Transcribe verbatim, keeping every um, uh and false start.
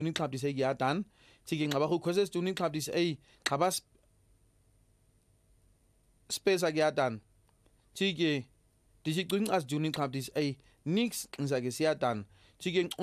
Duning club dis ay ya dan. Sige ngaba go causes duning club dis ay gabas space ya dan. Sige dis duning as duning club dis ay nix ngizake siya dan. Sige